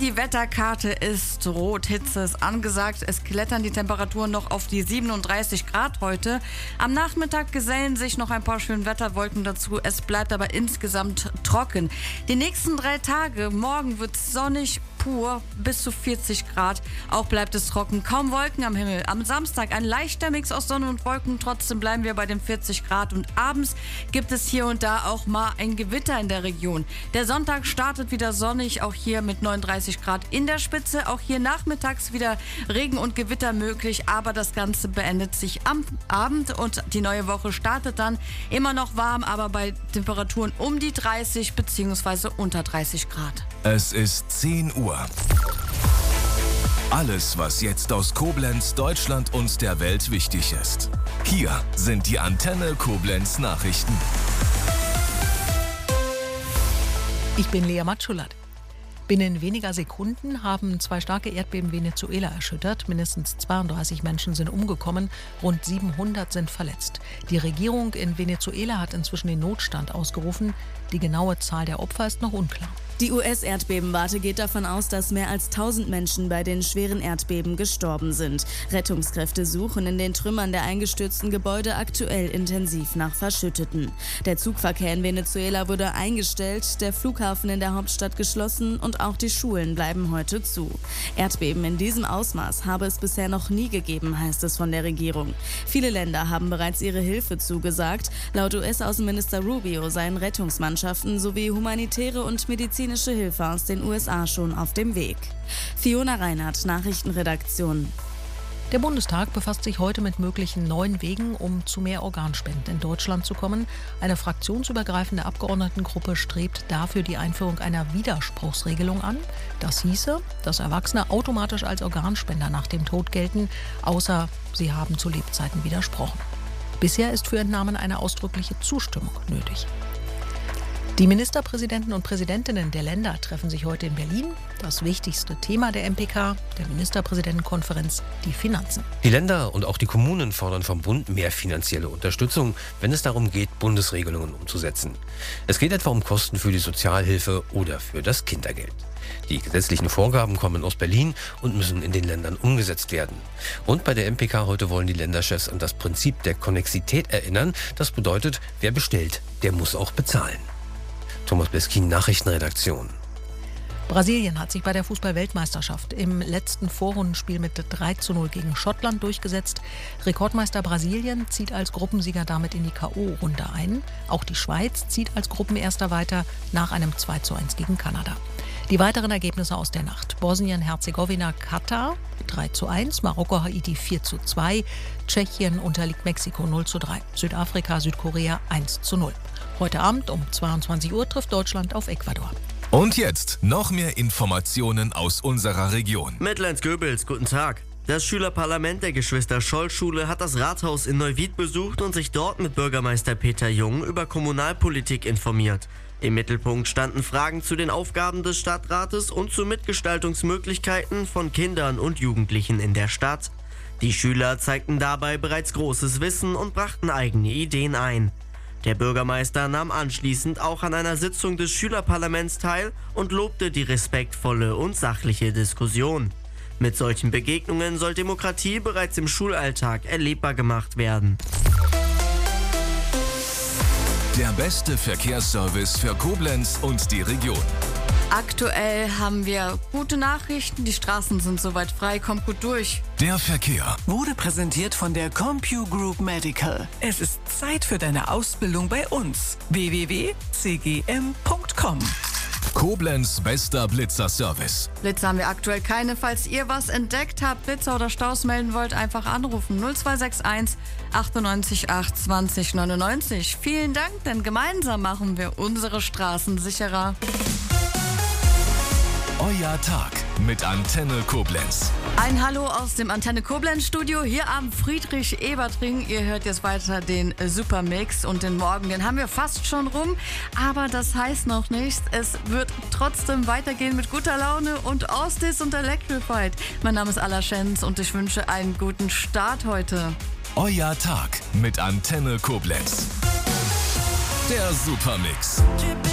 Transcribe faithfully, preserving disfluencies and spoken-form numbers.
die Wetterkarte ist rot. Hitze ist angesagt. Es klettern die Temperaturen noch auf die siebenunddreißig Grad heute. Am Nachmittag gesellen sich noch ein paar schöne Wetterwolken dazu. Es bleibt aber insgesamt trocken. Die nächsten drei Tage, morgen wird es sonnig, pur, bis zu vierzig Grad. Auch bleibt es trocken, kaum Wolken am Himmel. Am Samstag ein leichter Mix aus Sonne und Wolken. Trotzdem bleiben wir bei den vierzig Grad. Und abends gibt es hier und da auch mal ein Gewitter in der Region. Der Sonntag startet wieder sonnig, auch hier mit neununddreißig Grad in der Spitze. Auch hier nachmittags wieder Regen und Gewitter möglich. Aber das Ganze beendet sich am Abend und die neue Woche startet dann immer noch warm, aber bei Temperaturen um die dreißig bzw. unter dreißig Grad. Es ist zehn Uhr. Alles, was jetzt aus Koblenz, Deutschland und der Welt wichtig ist. Hier sind die Antenne Koblenz Nachrichten. Ich bin Lea Matschulat. Binnen weniger Sekunden haben zwei starke Erdbeben Venezuela erschüttert. Mindestens zweiunddreißig Menschen sind umgekommen, rund siebenhundert sind verletzt. Die Regierung in Venezuela hat inzwischen den Notstand ausgerufen. Die genaue Zahl der Opfer ist noch unklar. Die U S-Erdbebenwarte geht davon aus, dass mehr als tausend Menschen bei den schweren Erdbeben gestorben sind. Rettungskräfte suchen in den Trümmern der eingestürzten Gebäude aktuell intensiv nach Verschütteten. Der Zugverkehr in Venezuela wurde eingestellt, der Flughafen in der Hauptstadt geschlossen und auch die Schulen bleiben heute zu. Erdbeben in diesem Ausmaß habe es bisher noch nie gegeben, heißt es von der Regierung. Viele Länder haben bereits ihre Hilfe zugesagt. Laut U S-Außenminister Rubio seien Rettungsmannschaften sowie humanitäre und medizinische Hilfe aus den U S A schon auf dem Weg. Fiona Reinhardt, Nachrichtenredaktion. Der Bundestag befasst sich heute mit möglichen neuen Wegen, um zu mehr Organspenden in Deutschland zu kommen. Eine fraktionsübergreifende Abgeordnetengruppe strebt dafür die Einführung einer Widerspruchsregelung an. Das hieße, dass Erwachsene automatisch als Organspender nach dem Tod gelten, außer sie haben zu Lebzeiten widersprochen. Bisher ist für Entnahmen eine ausdrückliche Zustimmung nötig. Die Ministerpräsidenten und Präsidentinnen der Länder treffen sich heute in Berlin. Das wichtigste Thema der M P K, der Ministerpräsidentenkonferenz, die Finanzen. Die Länder und auch die Kommunen fordern vom Bund mehr finanzielle Unterstützung, wenn es darum geht, Bundesregelungen umzusetzen. Es geht etwa um Kosten für die Sozialhilfe oder für das Kindergeld. Die gesetzlichen Vorgaben kommen aus Berlin und müssen in den Ländern umgesetzt werden. Und bei der M P K heute wollen die Länderchefs an das Prinzip der Konnexität erinnern. Das bedeutet, wer bestellt, der muss auch bezahlen. Thomas Beskin, Nachrichtenredaktion. Brasilien hat sich bei der Fußball-Weltmeisterschaft im letzten Vorrundenspiel mit drei zu null gegen Schottland durchgesetzt. Rekordmeister Brasilien zieht als Gruppensieger damit in die K O-Runde ein. Auch die Schweiz zieht als Gruppenerster weiter nach einem zwei zu eins gegen Kanada. Die weiteren Ergebnisse aus der Nacht: Bosnien-Herzegowina, Katar drei zu eins, Marokko, Haiti vier zu zwei, Tschechien unterliegt Mexiko null zu drei, Südafrika, Südkorea eins zu null. Heute Abend um zweiundzwanzig Uhr trifft Deutschland auf Ecuador. Und jetzt noch mehr Informationen aus unserer Region. Medlands-Göbels, guten Tag. Das Schülerparlament der Geschwister-Scholl-Schule hat das Rathaus in Neuwied besucht und sich dort mit Bürgermeister Peter Jung über Kommunalpolitik informiert. Im Mittelpunkt standen Fragen zu den Aufgaben des Stadtrates und zu Mitgestaltungsmöglichkeiten von Kindern und Jugendlichen in der Stadt. Die Schüler zeigten dabei bereits großes Wissen und brachten eigene Ideen ein. Der Bürgermeister nahm anschließend auch an einer Sitzung des Schülerparlaments teil und lobte die respektvolle und sachliche Diskussion. Mit solchen Begegnungen soll Demokratie bereits im Schulalltag erlebbar gemacht werden. Der beste Verkehrsservice für Koblenz und die Region. Aktuell haben wir gute Nachrichten. Die Straßen sind soweit frei. Kommt gut durch. Der Verkehr wurde präsentiert von der CompuGroup Medical. Es ist Zeit für deine Ausbildung bei uns. w w w punkt c g m punkt com. Koblenz bester Blitzer-Service. Blitzer haben wir aktuell keine. Falls ihr was entdeckt habt, Blitzer oder Staus melden wollt, einfach anrufen. null zwei sechs eins achtundneunzig acht zwanzig neunundneunzig. Vielen Dank, denn gemeinsam machen wir unsere Straßen sicherer. Euer Tag mit Antenne Koblenz. Ein Hallo aus dem Antenne Koblenz Studio hier am Friedrich-Ebert-Ring. Ihr hört jetzt weiter den Supermix und den Morgen, den haben wir fast schon rum. Aber das heißt noch nichts. Es wird trotzdem weitergehen mit guter Laune und Ostis und Electrified. Mein Name ist Alla Schenz und ich wünsche einen guten Start heute. Euer Tag mit Antenne Koblenz. Der Supermix.